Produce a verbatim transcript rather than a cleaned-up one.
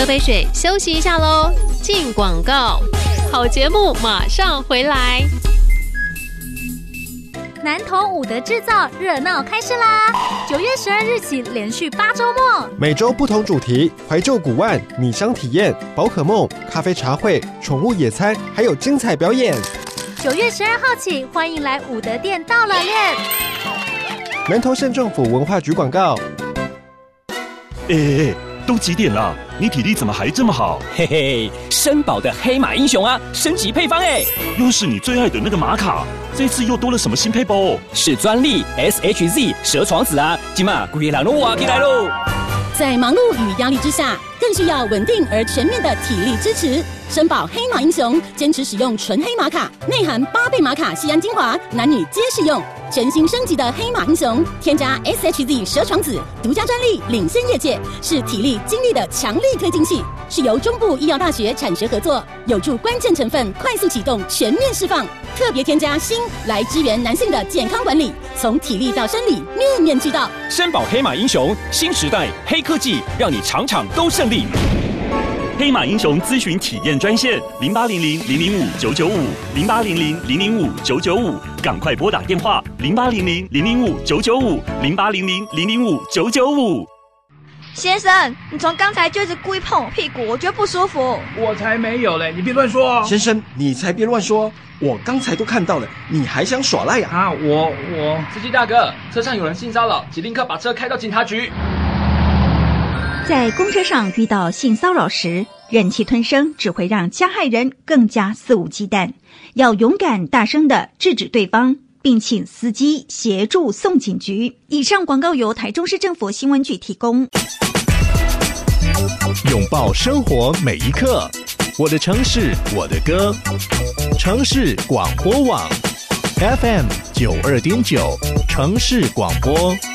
喝杯水，休息一下喽。进广告，好节目马上回来。 南投五德制造热闹开市啦！九月十二日起，连续八周末， 每周不同主题，怀旧古玩、米香体验、宝可梦、咖啡茶会、宠物野餐，还有精彩表演。 九月十二号起，欢迎来五德店到了练。 南投县政府文化局广告。 哎哎哎，都几点了？你体力怎么还这么好？ 嘿嘿，森宝的黑马英雄啊，升级配方哎， 又是你最爱的那个玛卡，这次又多了什么新配包哦？ 是专利 S H Z 蛇床子啊，今嘛古野狼都挖起来喽！ 在忙碌与压力之下，更需要稳定而全面的体力支持。森宝黑马英雄坚持使用纯黑玛卡，内含八倍玛卡酰胺精华，男女皆适用。全新升级的黑马英雄，添加 S H Z 蛇床子，独家专利，领先业界，是体力精力的强力推进器，是由中部医药大学产学合作，有助关键成分快速启动全面释放。特别添加锌来支援男性的健康管理，从体力到生理面面俱到。 森宝黑马英雄，新时代黑科技，让你场场都胜利。 黑马英雄咨询体验专线零八零零零零五九九五零八零零零零五九九五，赶快拨打电话零八零零零零五九九五零八零零零零五九九五。 先生，你从刚才就一直故意碰我屁股，我觉得不舒服。 我才没有嘞，你别乱说哦。 先生，你才别乱说，我刚才都看到了，你还想耍赖呀？ 啊，我我司机大哥，车上有人性骚扰，请立刻把车开到警察局。 在公车上遇到性骚扰时，忍气吞声只会让加害人更加肆无忌惮，要勇敢大声地制止对方，并请司机协助送警局。以上广告由台中市政府新闻局提供。 拥抱生活每一刻，我的城市我的歌，城市广播网 F M 九二点九，城市广播。